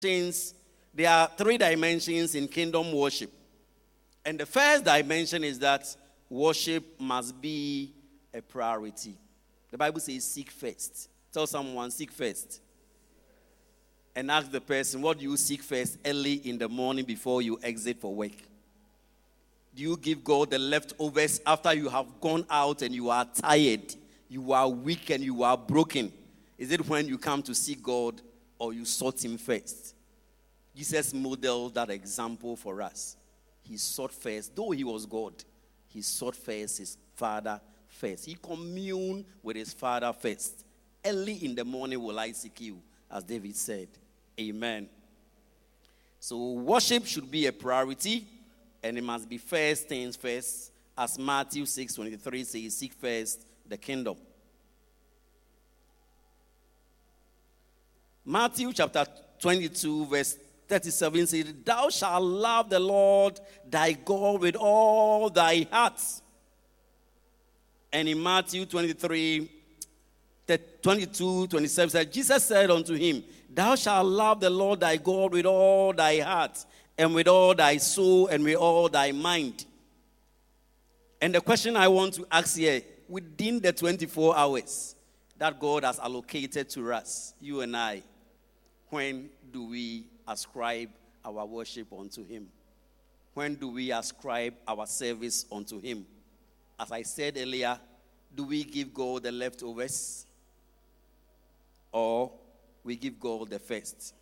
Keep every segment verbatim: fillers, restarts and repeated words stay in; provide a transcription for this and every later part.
Since there are three dimensions in kingdom worship. And the first dimension is that worship must be a priority. The Bible says seek first. Tell someone, seek first. And ask the person, what do you seek first early in the morning before you exit for work? Do you give God the leftovers after you have gone out and you are tired, you are weak and you are broken? Is it when you come to seek God or you sought him first? Jesus modeled that example for us. He sought first, though he was God, he sought first his Father first. He communed with his Father first. Early in the morning will I seek you, as David said. Amen. So worship should be a priority, and it must be first things first, as Matthew six twenty-three says, seek first the kingdom. Matthew chapter twenty-two, verse thirty-seven says, thou shalt love the Lord thy God with all thy heart. And in Matthew twenty-three, twenty-two, twenty-seven says, Jesus said unto him, thou shalt love the Lord thy God with all thy heart, and with all thy soul, and with all thy mind. And the question I want to ask here, within the twenty-four hours that God has allocated to us, you and I, when do we ascribe our worship unto him? When do we ascribe our service unto him? As I said earlier, do we give God the leftovers? Or we give God the first?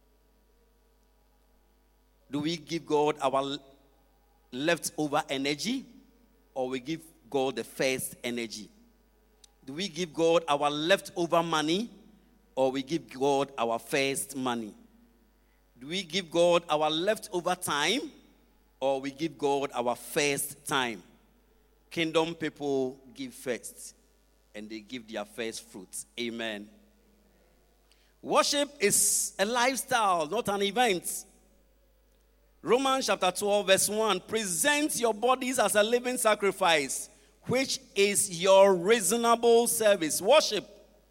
Do we give God our leftover energy? Or we give God the first energy? Do we give God our leftover money? Or we give God our first money? Do we give God our leftover time? Or we give God our first time? Kingdom people give first, and they give their first fruits. Amen. Worship is a lifestyle, not an event. Romans chapter twelve, verse one, present your bodies as a living sacrifice, which is your reasonable service. Worship.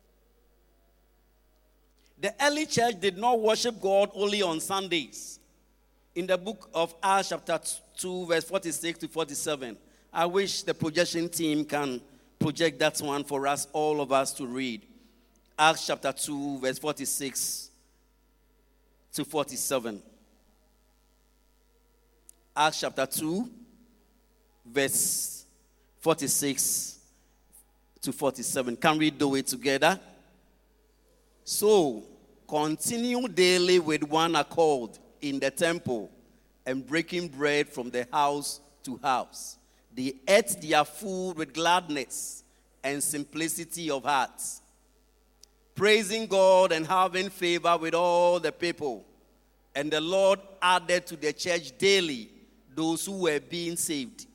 The early church did not worship God only on Sundays. In the book of Acts chapter two, verse forty-six to forty-seven, I wish the projection team can project that one for us, all of us to read. Acts chapter two, verse forty-six to forty-seven. Acts chapter two, verse forty-six to forty-seven. Can we do it together? So, continue daily with one accord in the temple and breaking bread from the house to house. They ate their food with gladness and simplicity of heart, praising God and having favor with all the people. And the Lord added to the church daily those who were being saved.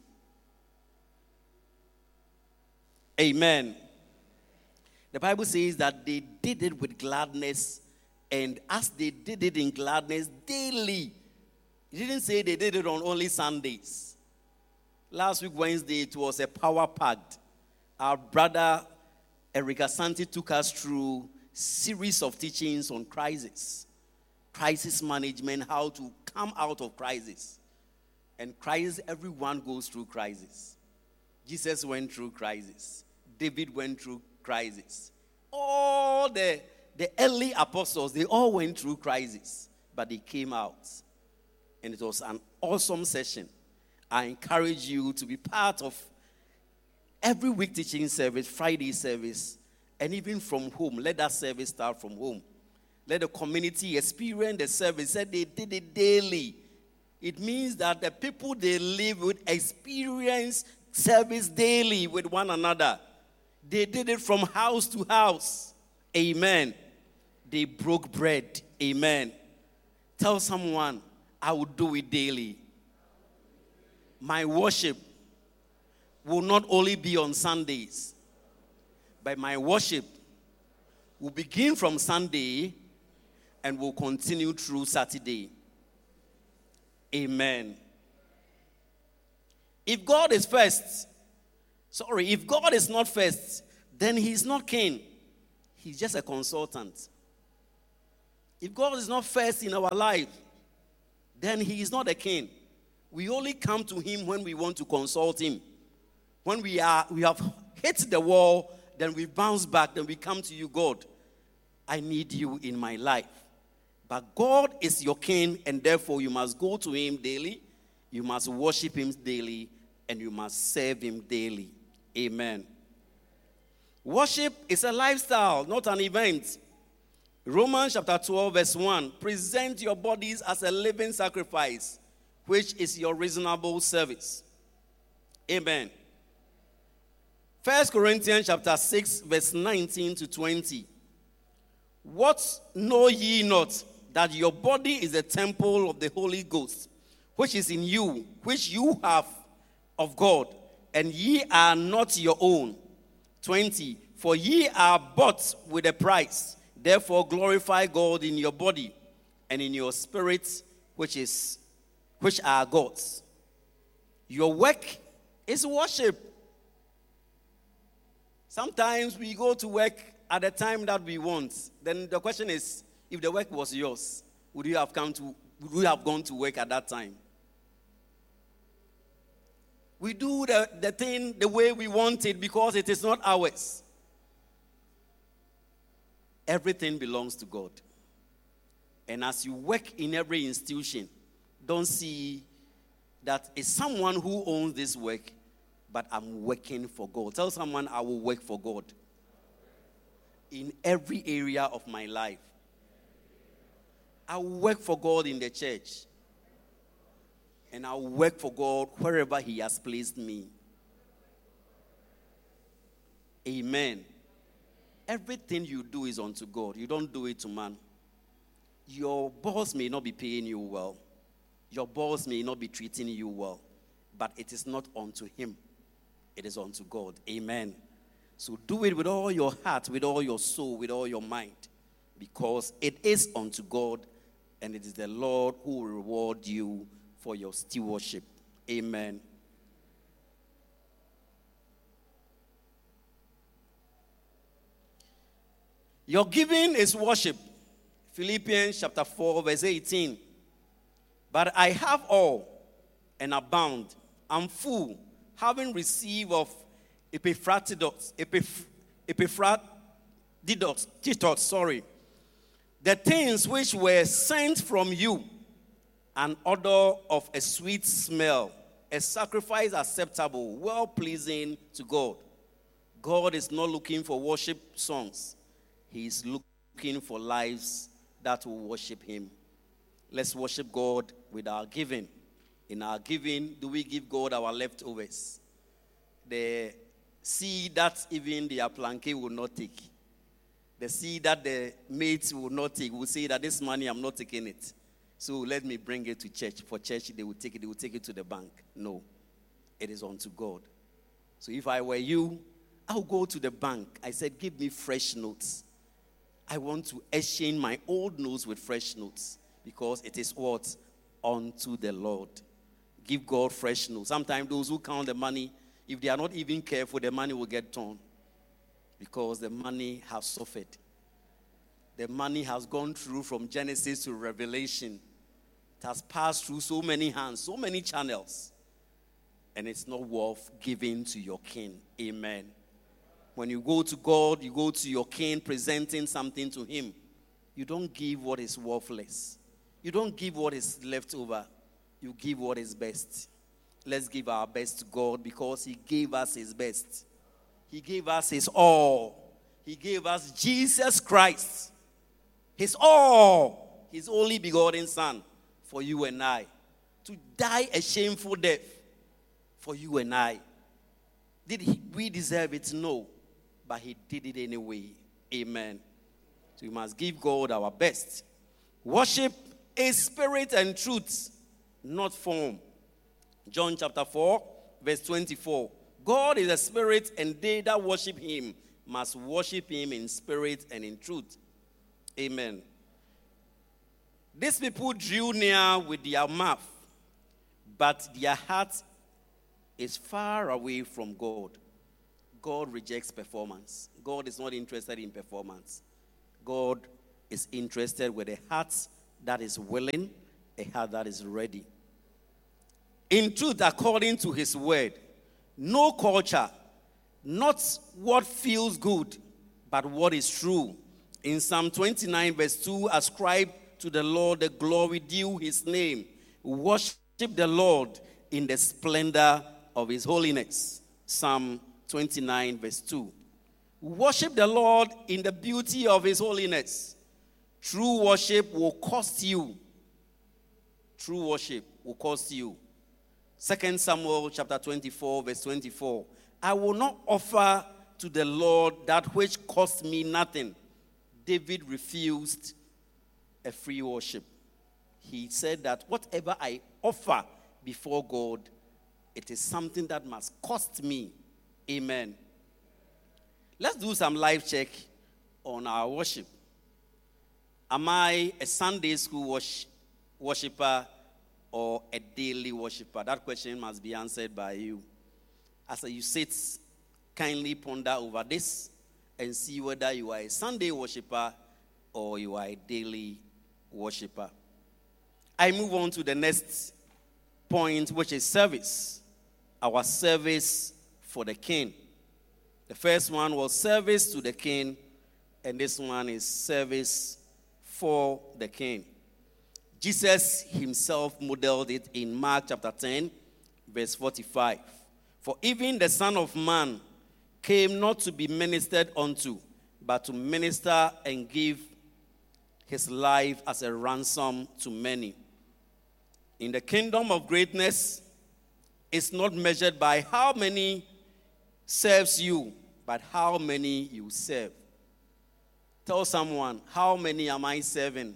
Amen. The Bible says that they did it with gladness, and as they did it in gladness daily, it didn't say they did it on only Sundays. Last week, Wednesday, it was a power packed. Our brother Eric Asante took us through a series of teachings on crisis, crisis management, how to come out of crisis. And crisis, everyone goes through crisis. Jesus went through crisis. David went through crisis. All the, the early apostles, they all went through crisis, but they came out. And it was an awesome session. I encourage you to be part of every week teaching service, Friday service, and even from home. Let that service start from home. Let the community experience the service. Said they did it daily. It means that the people they live with experience service daily with one another. They did it from house to house. Amen. They broke bread. Amen. Tell someone, I will do it daily. My worship will not only be on Sundays, but my worship will begin from Sunday and will continue through Saturday. Amen. If God is first, sorry, if God is not first, then he's not king. He's just a consultant. If God is not first in our life, then he is not a king. We only come to him when we want to consult him. When we are we have hit the wall, then we bounce back, then we come to you, God, I need you in my life. But God is your king, and therefore you must go to him daily, you must worship him daily, and you must serve him daily. Amen. Worship is a lifestyle, not an event. Romans chapter twelve, verse one. Present your bodies as a living sacrifice, which is your reasonable service. Amen. First Corinthians chapter six, verse nineteen to twenty. What know ye not, that your body is a temple of the Holy Ghost, which is in you, which you have of God, and ye are not your own. twenty. For ye are bought with a price. Therefore glorify God in your body and in your spirit, which is which are God's. Your work is worship. Sometimes we go to work at the time that we want. Then the question is, if the work was yours, would you have come to would you have gone to work at that time? We do the, the thing the way we want it because it is not ours. Everything belongs to God. And as you work in every institution, don't see that it's someone who owns this work, but I'm working for God. Tell someone, I will work for God in every area of my life. I will work for God in the church. And I will work for God wherever he has placed me. Amen. Everything you do is unto God. You don't do it to man. Your boss may not be paying you well. Your boss may not be treating you well. But it is not unto him. It is unto God. Amen. So do it with all your heart, with all your soul, with all your mind. Because it is unto God, and it is the Lord who will reward you for your stewardship. Amen. Your giving is worship. Philippians chapter four, verse eighteen. But I have all and abound. I'm full, having received of Epaphroditus, Epaph- Epaphroditus, Titus, sorry, the things which were sent from you, an odor of a sweet smell, a sacrifice acceptable, well-pleasing to God. God is not looking for worship songs. He is looking for lives that will worship him. Let's worship God with our giving. In our giving, do we give God our leftovers? The seed that even the aplanke will not take. The seed that the mates will not take will say that this money, I'm not taking it. So let me bring it to church. For church, they will take it. They will take it to the bank. No. It is unto God. So if I were you, I'll go to the bank. I said, give me fresh notes. I want to exchange my old notes with fresh notes. Because it is what? Unto the Lord. Give God fresh notes. Sometimes those who count the money, if they are not even careful, the money will get torn. Because the money has suffered. The money has gone through from Genesis to Revelation. It has passed through so many hands, so many channels. And it's not worth giving to your king. Amen. When you go to God, you go to your king presenting something to him. You don't give what is worthless. You don't give what is left over. You give what is best. Let's give our best to God because he gave us his best. He gave us his all. He gave us Jesus Christ. His all. His only begotten son for you and I. To die a shameful death for you and I. Did he, we deserve it? No. But he did it anyway. Amen. So we must give God our best. Worship is spirit and truth, not form. John chapter four, verse twenty-four. God is a spirit, and they that worship him must worship him in spirit and in truth. Amen. These people drew near with their mouth, but their heart is far away from God. God rejects performance. God is not interested in performance. God is interested with a heart that is willing, a heart that is ready. In truth, according to his word, no culture, not what feels good, but what is true. In Psalm twenty-nine, verse two, ascribe to the Lord the glory due his name. Worship the Lord in the splendor of his holiness. Psalm twenty-nine, verse two. Worship the Lord in the beauty of his holiness. True worship will cost you. True worship will cost you. Second Samuel chapter twenty-four, verse twenty-four. I will not offer to the Lord that which cost me nothing. David refused a free worship. He said that whatever I offer before God, it is something that must cost me. Amen. Let's do some live check on our worship. Am I a Sunday school worship, worshiper or a daily worshiper? That question must be answered by you. As you sit, kindly ponder over this and see whether you are a Sunday worshiper or you are a daily worshiper. I move on to the next point, which is service. Our service for the King. The first one was service to the King, and this one is service for the King. Jesus himself modeled it in Mark chapter ten, verse forty-five. For even the Son of Man came not to be ministered unto, but to minister and give his life as a ransom to many. In the kingdom of greatness, it's not measured by how many serves you, but how many you serve. Tell someone, how many am I serving?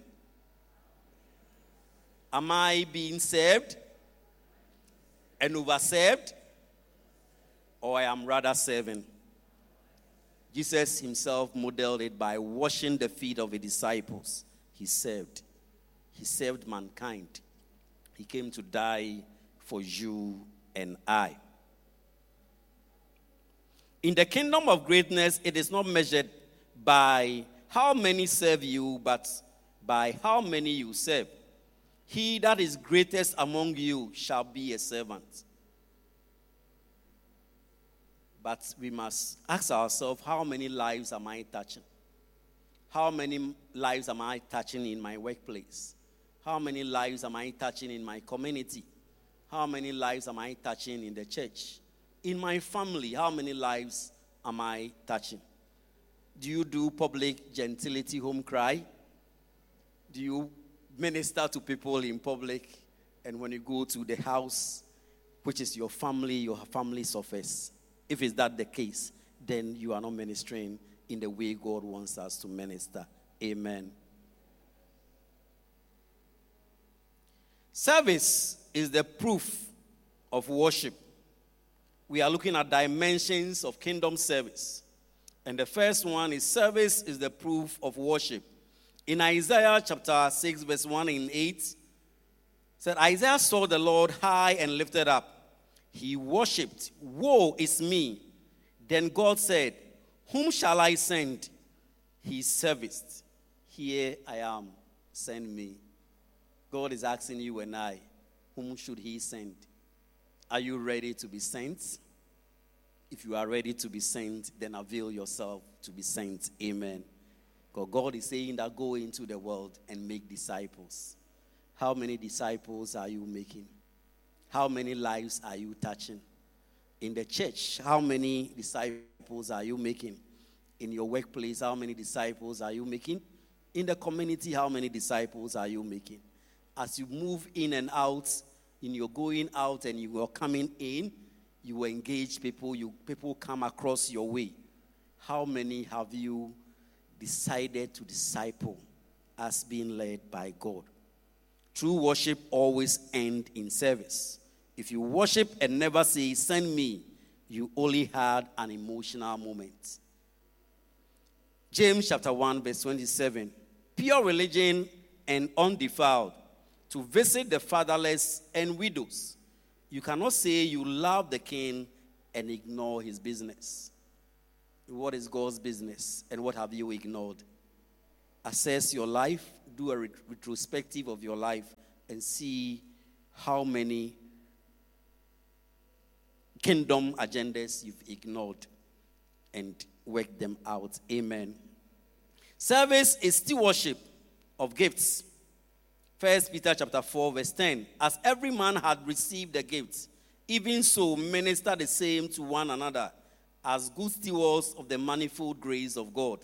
Am I being served and overserved? Or I am rather serving? Jesus himself modeled it by washing the feet of the disciples. He served. He served mankind. He came to die for you and I. In the kingdom of greatness, it is not measured by how many serve you, but by how many you serve. He that is greatest among you shall be a servant. But we must ask ourselves, how many lives am I touching? How many lives am I touching in my workplace? How many lives am I touching in my community? How many lives am I touching in the church? In my family, how many lives am I touching? Do you do public gentility home cry? Do you minister to people in public? And when you go to the house, which is your family, your family's office, if is that the case, then you are not ministering in the way God wants us to minister. Amen. Service is the proof of worship. We are looking at dimensions of kingdom service. And the first one is service is the proof of worship. In Isaiah chapter six, verse one and eight, said, Isaiah saw the Lord high and lifted up. He worshipped, woe is me. Then God said, whom shall I send? He serviced. Here I am, send me. God is asking you and I, whom should he send? Are you ready to be sent? If you are ready to be sent, then avail yourself to be sent. Amen. Because God is saying that go into the world and make disciples. How many disciples are you making? How many lives are you touching? In the church, how many disciples are you making? In your workplace, how many disciples are you making? In the community, how many disciples are you making? As you move in and out, in your going out and you are coming in, you engage people, you people come across your way. How many have you decided to disciple as being led by God? True worship always ends in service. If you worship and never say, send me, you only had an emotional moment. James chapter one, verse twenty-seven. Pure religion and undefiled, to visit the fatherless and widows. You cannot say you love the king and ignore his business. What is God's business and what have you ignored? assess your life, do a ret- retrospective of your life, and see how many kingdom agendas you've ignored and work them out. Amen. Service is stewardship of gifts. First Peter chapter four, verse ten. As every man had received a gift, even so minister the same to one another as good stewards of the manifold grace of God.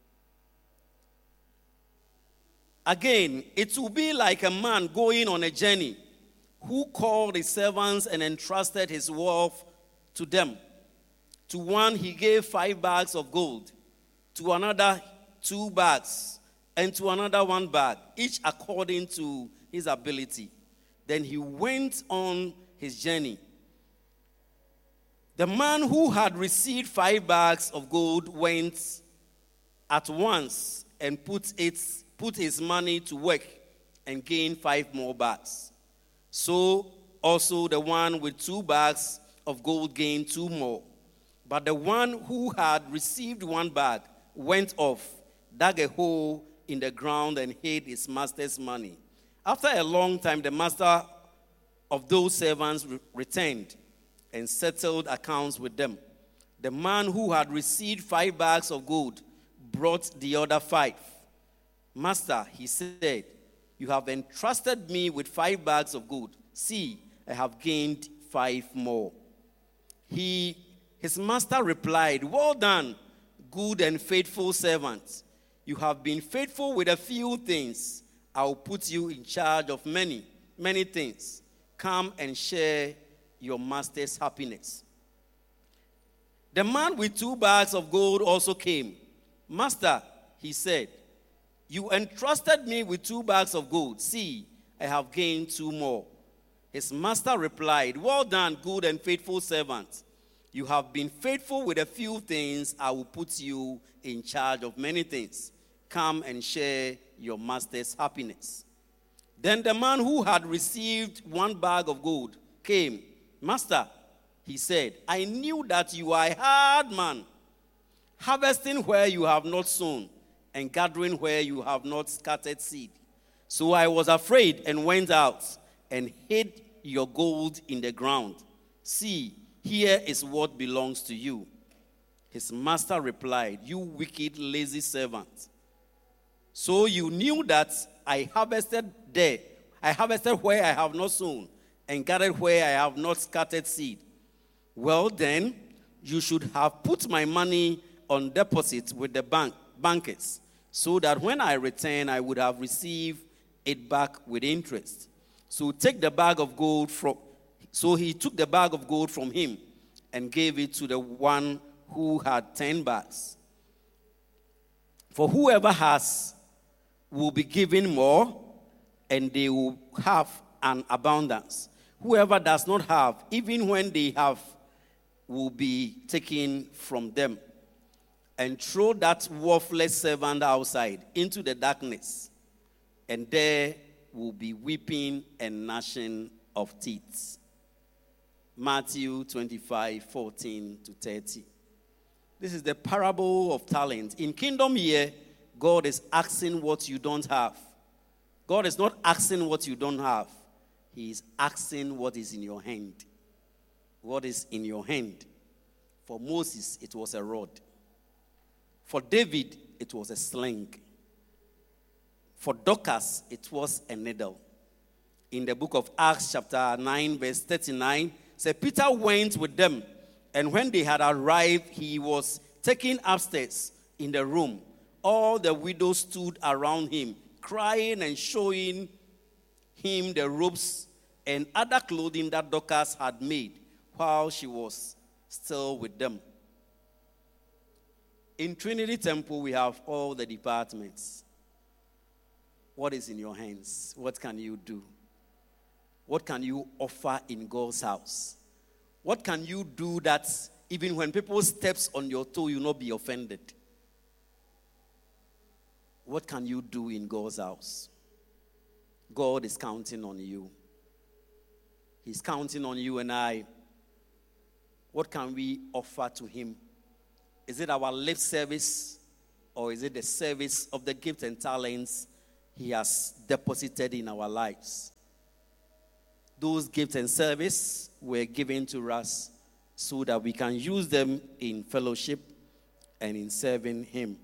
Again, it will be like a man going on a journey who called his servants and entrusted his wealth to them. To one he gave five bags of gold, to another two bags, and to another one bag, each according to his ability. Then he went on his journey. The man who had received five bags of gold went at once and put it, put his money to work and gained five more bags. So also the one with two bags of gold gained two more. But the one who had received one bag went off, dug a hole in the ground, and hid his master's money. After a long time, the master of those servants re- returned and settled accounts with them. The man who had received five bags of gold brought the other five. Master, he said, you have entrusted me with five bags of gold. See, I have gained five more. He, his master replied, well done, good and faithful servant. You have been faithful with a few things. I will put you in charge of many, many things. Come and share your master's happiness. The man with two bags of gold also came. Master, he said, you entrusted me with two bags of gold. See, I have gained two more. His master replied, well done, good and faithful servant. You have been faithful with a few things. I will put you in charge of many things. Come and share your master's happiness. Then the man who had received one bag of gold came. Master, he said, I knew that you are a hard man, harvesting where you have not sown and gathering where you have not scattered seed. So I was afraid and went out and hid your gold in the ground. See, here is what belongs to you. His master replied, you wicked, lazy servant. So you knew that I harvested there. I harvested where I have not sown and gathered where I have not scattered seed. Well then, you should have put my money on deposit with the bank, bankers, so that when I return, I would have received it back with interest. So take the bag of gold from. So he took the bag of gold from him and gave it to the one who had ten bags. For whoever has will be given more, and they will have an abundance. Whoever does not have, even when they have, will be taken from them. And throw that worthless servant outside into the darkness, and there will be weeping and gnashing of teeth. Matthew twenty-five, fourteen to thirty. This is the parable of talent. In kingdom here, God is asking what you don't have. God is not asking what you don't have. He is asking what is in your hand. What is in your hand? For Moses, it was a rod. For David, it was a sling. For Dorcas, it was a needle. In the book of Acts, chapter nine, verse thirty-nine, says Peter went with them, and when they had arrived, he was taken upstairs in the room. All the widows stood around him, crying and showing him the robes and other clothing that Dorcas had made while she was still with them. In Trinity Temple, we have all the departments. What is in your hands? What can you do? What can you offer in God's house? What can you do that even when people steps on your toe, you will not be offended? What can you do in God's house? God is counting on you. He's counting on you and I. What can we offer to him? Is it our lip service? Or is it the service of the gifts and talents he has deposited in our lives? Those gifts and service were given to us so that we can use them in fellowship and in serving him.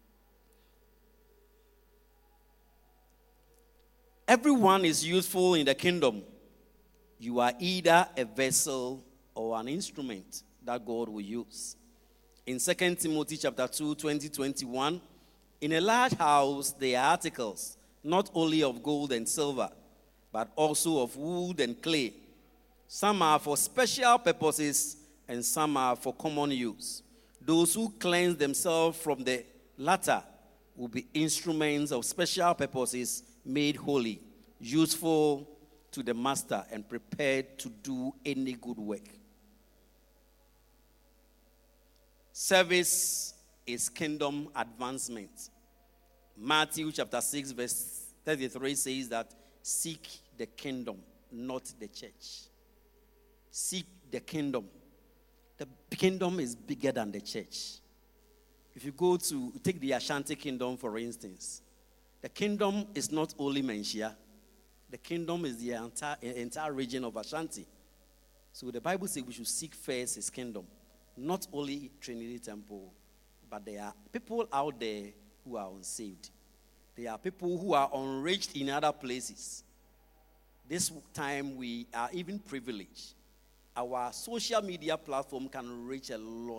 Everyone is useful in the kingdom. You are either a vessel or an instrument that God will use. In Second Timothy chapter two, twenty, twenty-one, in a large house there are articles, not only of gold and silver, but also of wood and clay. Some are for special purposes, and some are for common use. Those who cleanse themselves from the latter will be instruments of special purposes, made holy, useful to the master, and prepared to do any good work. Service is kingdom advancement. Matthew chapter six, verse thirty-three says that seek the kingdom, not the church. Seek the kingdom. The kingdom is bigger than the church. If you go to, take the Ashanti kingdom, for instance, the kingdom is not only Menchia. The kingdom is the entire, entire region of Ashanti. So the Bible says we should seek first his kingdom. Not only Trinity Temple, but there are people out there who are unsaved. There are people who are enriched in other places. This time we are even privileged. Our social media platform can reach a lot.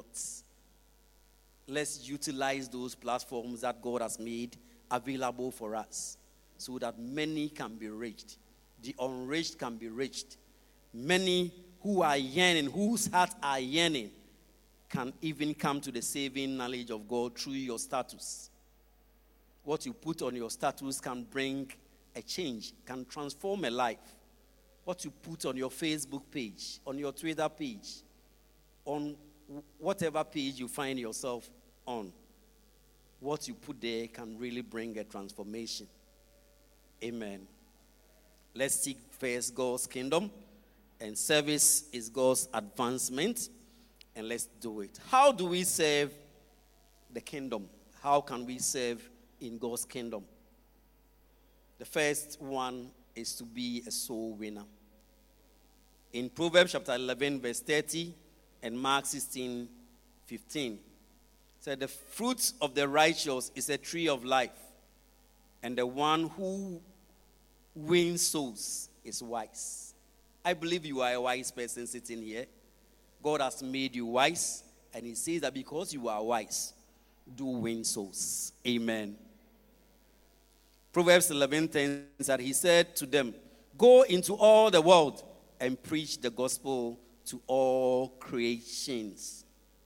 Let's utilize those platforms that God has made available for us so that many can be reached. The unreached can be reached. Many who are yearning, whose hearts are yearning, can even come to the saving knowledge of God through your status. What you put on your status can bring a change, can transform a life. What you put on your Facebook page, on your Twitter page, on whatever page you find yourself on, what you put there can really bring a transformation. Amen. Let's seek first God's kingdom, and service is God's advancement, and let's do it. How do we serve the kingdom? How can we serve in God's kingdom? The first one is to be a soul winner. In Proverbs chapter eleven, verse thirty, and Mark sixteen, fifteen, it said, the fruit of the righteous is a tree of life, and the one who wins souls is wise. I believe you are a wise person sitting here. God has made you wise, and he says that because you are wise, do win souls. Amen. Proverbs eleven ten said, he said to them, go into all the world and preach the gospel to all creations.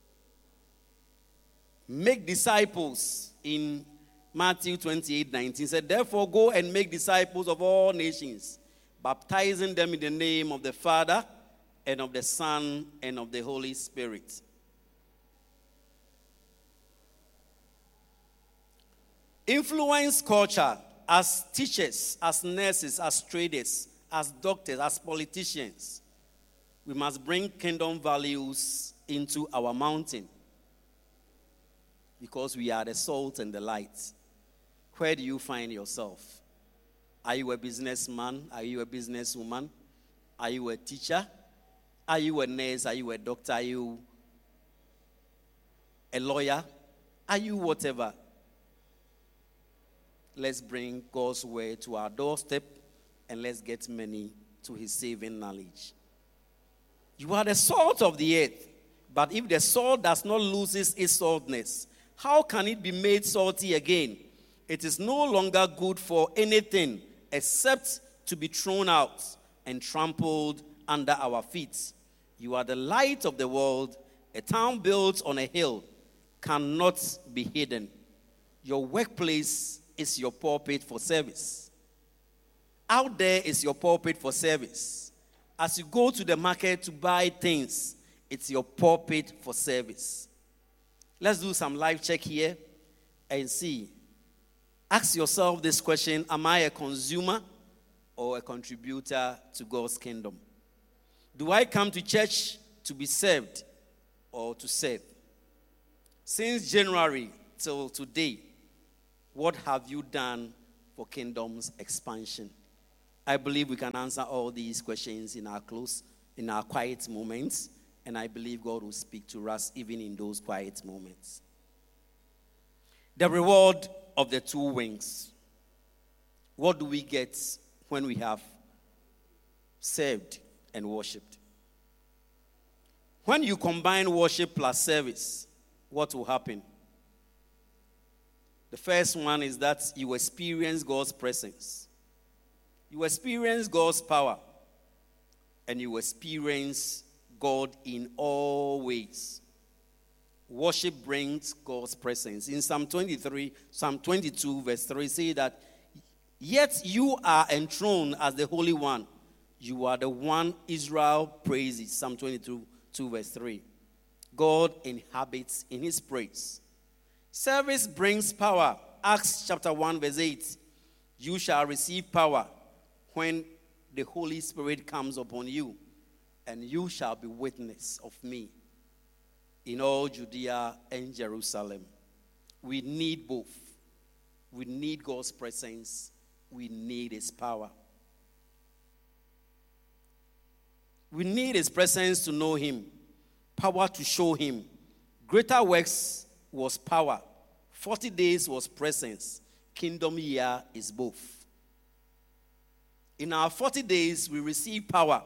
Make disciples. In Matthew twenty-eight nineteen said, therefore go and make disciples of all nations, baptizing them in the name of the Father and of the Son and of the Holy Spirit. Influence culture as teachers, as nurses, as traders, as doctors, as politicians. We must bring kingdom values into our mountain because we are the salt and the light. Where do you find yourself? Are you a businessman? Are you a businesswoman? Are you a teacher? Are you a nurse? Are you a doctor? Are you a lawyer? Are you whatever? Let's bring God's word to our doorstep, and let's get many to his saving knowledge. You are the salt of the earth, but if the salt does not lose its saltness, how can it be made salty again? It is no longer good for anything except to be thrown out and trampled under our feet. You are the light of the world. A town built on a hill cannot be hidden. Your workplace is your pulpit for service. Out there is your pulpit for service. As you go to the market to buy things, it's your pulpit for service. Let's do some live check here and see. Ask yourself this question: am I a consumer or a contributor to God's kingdom? Do I come to church to be served or to serve? Since January till today, what have you done for kingdom's expansion? I believe we can answer all these questions in our close, in our quiet moments, and I believe God will speak to us even in those quiet moments. The reward of the two wings. What do we get when we have served and worshipped? When you combine worship plus service, what will happen? The first one is that you experience God's presence. You experience God's power. And you experience God in all ways. Worship brings God's presence. In Psalm twenty-three, Psalm twenty-two, verse three, say that, yet you are enthroned as the Holy One. You are the one Israel praises. Psalm twenty-two, two, verse three. God inhabits in his praise. Service brings power. Acts chapter one, verse eight. You shall receive power when the Holy Spirit comes upon you, and you shall be witness of me in all Judea and Jerusalem. We need both. We need God's presence. We need his power. We need his presence to know him, power to show him. Greater works was power. forty days was presence. Kingdom year is both. In our forty days, we receive power.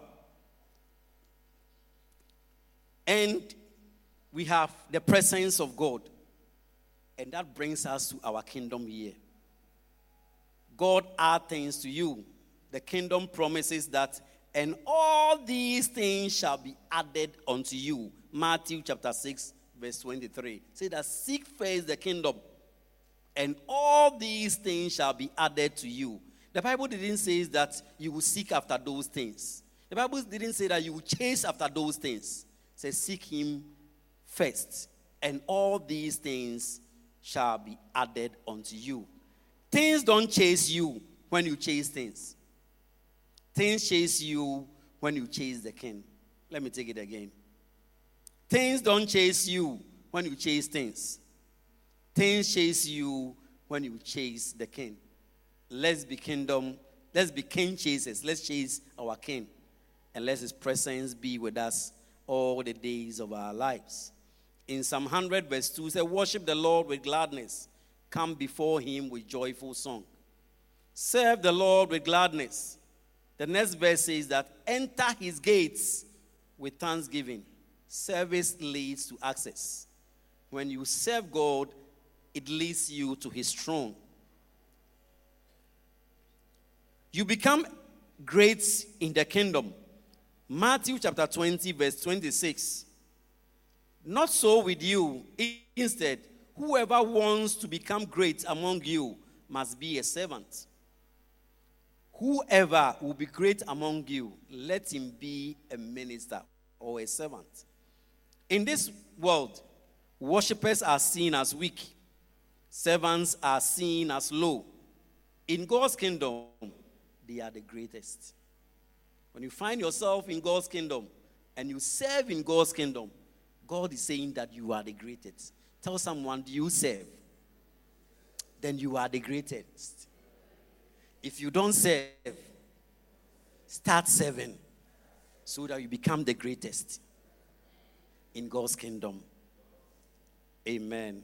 And we have the presence of God. And that brings us to our kingdom year. God adds things to you. The kingdom promises that, and all these things shall be added unto you. Matthew chapter six, verse twenty-three. Say that, seek first the kingdom, and all these things shall be added to you. The Bible didn't say that you will seek after those things. The Bible didn't say that you will chase after those things. It says, seek him first, and all these things shall be added unto you. Things don't chase you when you chase things. Things chase you when you chase the king. Let me take it again. Things don't chase you when you chase things. Things chase you when you chase the king. Let's be kingdom. Let's be king chasers. Let's chase our king. And let his presence be with us all the days of our lives. In Psalm one hundred, verse two, it says, worship the Lord with gladness. Come before him with joyful song. Serve the Lord with gladness. The next verse says that enter his gates with thanksgiving. Service leads to access. When you serve God, it leads you to his throne. You become great in the kingdom. Matthew chapter twenty, verse twenty-six. Not so with you. Instead, whoever wants to become great among you must be a servant. Whoever will be great among you, let him be a minister or a servant. In this world, worshippers are seen as weak. Servants are seen as low. In God's kingdom, they are the greatest. When you find yourself in God's kingdom and you serve in God's kingdom, God is saying that you are the greatest. Tell someone, do you serve? Then you are the greatest. If you don't serve, start serving so that you become the greatest in God's kingdom. Amen.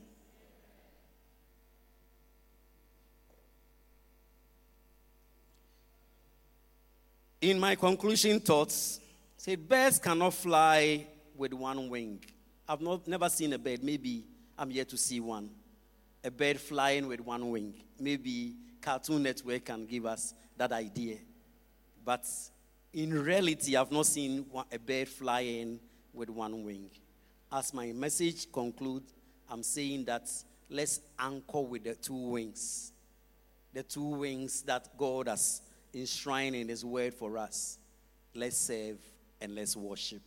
In my conclusion thoughts, say birds cannot fly with one wing. I've not never seen a bird. Maybe I'm yet to see one. A bird flying with one wing. Maybe Cartoon Network can give us that idea. But in reality, I've not seen a bird flying with one wing. As my message concludes, I'm saying that let's anchor with the two wings. The two wings that God has enshrined in his word for us. Let's serve and let's worship.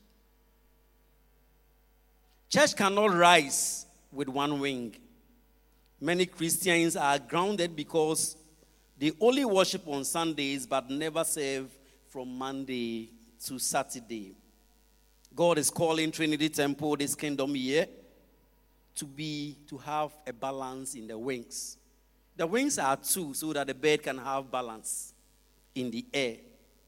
Church cannot rise with one wing. Many Christians are grounded because they only worship on Sundays but never serve from Monday to Saturday. God is calling Trinity Temple this kingdom year to be, to have a balance in the wings. The wings are two so that the bird can have balance in the air.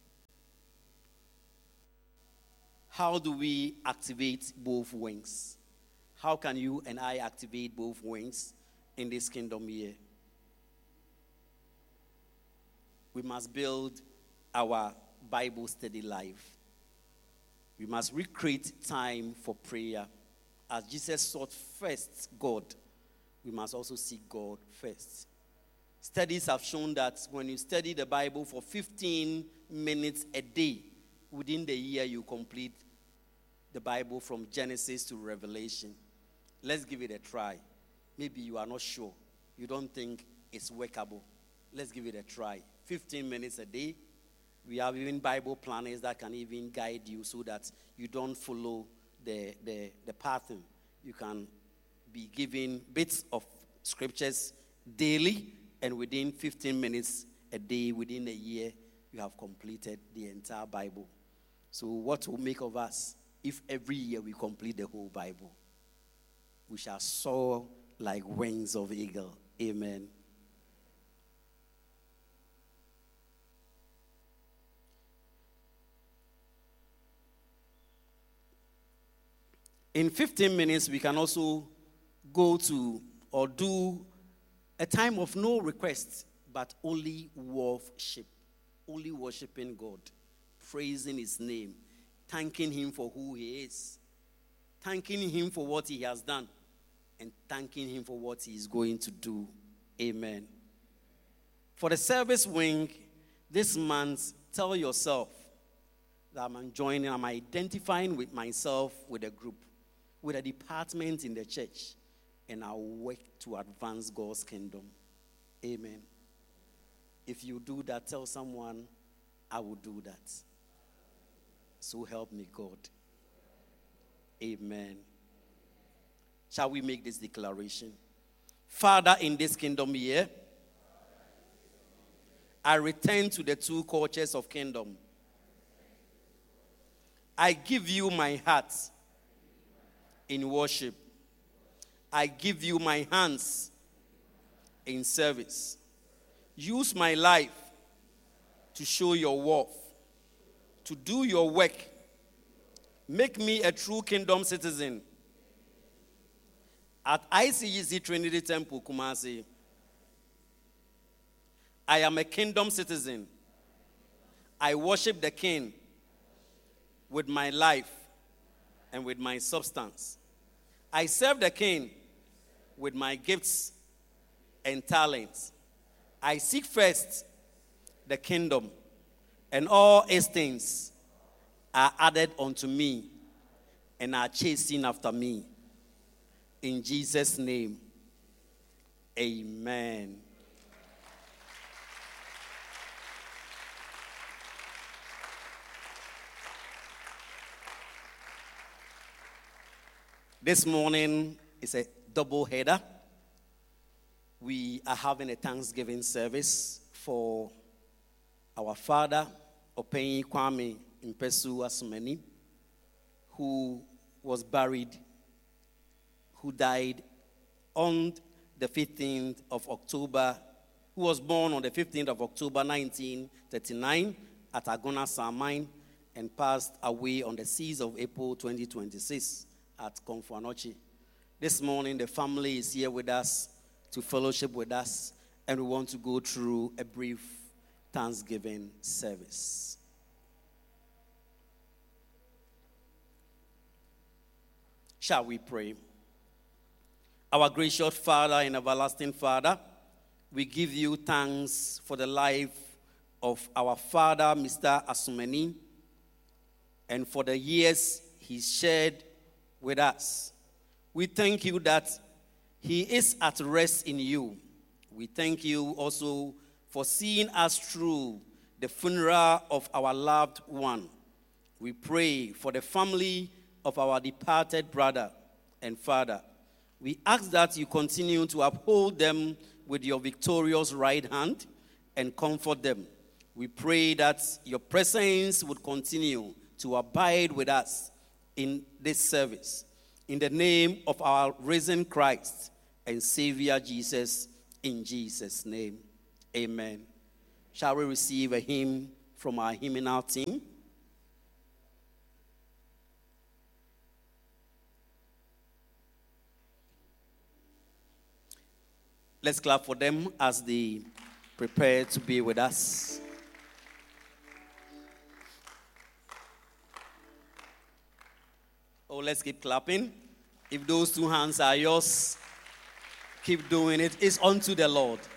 How do we activate both wings? How can you and I activate both wings in this kingdom year? We must build our Bible study life. We must recreate time for prayer. As Jesus sought first God, we must also seek God first. Studies have shown that when you study the Bible for fifteen minutes a day, within the year you complete the Bible from Genesis to Revelation. Let's give it a try. Maybe you are not sure. You don't think it's workable. Let's give it a try. fifteen minutes a day. We have even Bible planners that can even guide you so that you don't follow the, the, the pattern. You can be given bits of scriptures daily, and within fifteen minutes a day, within a year, you have completed the entire Bible. So what will make of us if every year we complete the whole Bible? We shall soar like wings of eagle. Amen. In fifteen minutes, we can also go to or do a time of no request, but only worship. Only worshiping God, praising his name, thanking him for who he is, thanking him for what he has done, and thanking him for what he is going to do. Amen. For the service wing, this month, tell yourself that I'm joining, I'm identifying with myself with a group, with a department in the church, and I'll work to advance God's kingdom. Amen. If you do that, tell someone, I will do that. So help me God. Amen. Shall we make this declaration? Father, in this kingdom year, I return to the two cultures of kingdom. I give you my heart in worship. I give you my hands in service. Use my life to show your worth, to do your work. Make me a true kingdom citizen. At I C G C Trinity Temple, Kumasi, I am a kingdom citizen. I worship the King with my life and with my substance. I serve the King with my gifts and talents. I seek first the kingdom, and all its things are added unto me and are chasing after me. In Jesus' name, amen. This morning is a double header. We are having a Thanksgiving service for our father, Openyi Kwame Mpesu Asumeni, who was buried, who died on the fifteenth of October, who was born on the fifteenth of October nineteen thirty-nine at Agona Samine and passed away on the sixth of April twenty twenty-six at Konfuanochi. This morning, the family is here with us to fellowship with us, and we want to go through a brief Thanksgiving service. Shall we pray? Our gracious Father and everlasting Father, we give you thanks for the life of our father, Mister Asumeni, and for the years he shared with us. We thank you that he is at rest in you. We thank you also for seeing us through the funeral of our loved one. We pray for the family of our departed brother and father. We ask that you continue to uphold them with your victorious right hand and comfort them. We pray that your presence would continue to abide with us in this service. In the name of our risen Christ and Savior Jesus, in Jesus' name, amen. Shall we receive a hymn from our hymnal team? Let's clap for them as they prepare to be with us. Oh, let's keep clapping. If those two hands are yours, keep doing it. It's unto the Lord.